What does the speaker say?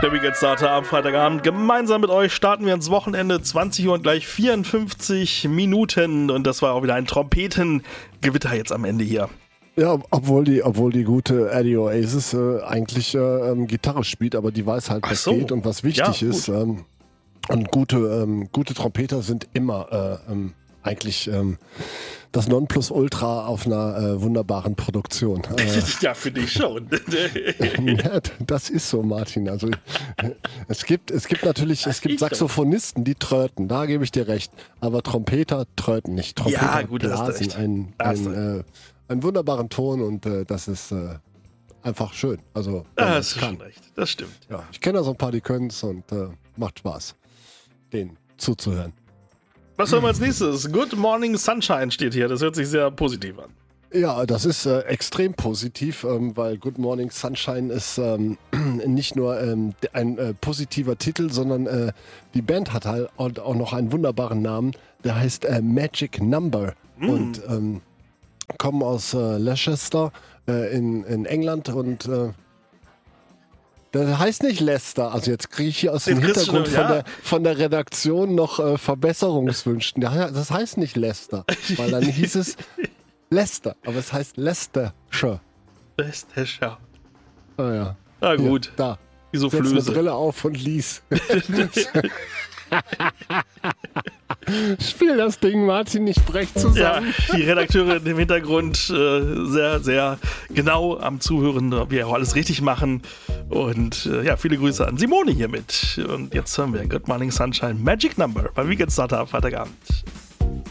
Der Weekend Starter am Freitagabend. Gemeinsam mit euch starten wir ins Wochenende. 20 Uhr und gleich 54 Minuten. Und das war auch wieder ein Trompetengewitter jetzt am Ende hier. Ja, obwohl die gute Eddie Oasis eigentlich Gitarre spielt, aber die weiß halt, was geht und was wichtig ist. Und gute Trompeter sind immer eigentlich das Nonplusultra auf einer wunderbaren Produktion. Ja, für dich schon. Ja, das ist so, Martin. Also es gibt Saxophonisten, die tröten, da gebe ich dir recht. Aber Trompeter tröten nicht. Trompeter blasen einen wunderbaren Ton und das ist einfach schön. Also das ist schon recht, das stimmt. Ja, ich kenne da so ein paar, die können es und macht Spaß, denen zuzuhören. Was hören wir als nächstes? Good Morning Sunshine steht hier. Das hört sich sehr positiv an. Ja, das ist extrem positiv, weil Good Morning Sunshine ist nicht nur ein positiver Titel, sondern die Band hat halt auch noch einen wunderbaren Namen. Der heißt Magic Number und kommen aus Leicester in England und das heißt nicht Leicester. Also jetzt kriege ich hier aus dem Hintergrund von der Redaktion noch Verbesserungswünschen. Das heißt nicht Leicester, weil dann hieß es Leicester, aber es heißt Leicestershire. Leicestershire. Ah ja. Ah gut. Hier, da. Wieso Setz Flöße? eine Brille auf und lies. Spiel das Ding, Martin, ich brech zusammen. Ja, die Redakteurin im Hintergrund sehr, sehr genau am Zuhören, ob wir auch alles richtig machen. Und viele Grüße an Simone hiermit. Und jetzt hören wir Good Morning Sunshine Magic Number beim Weekend Starter am Freitagabend.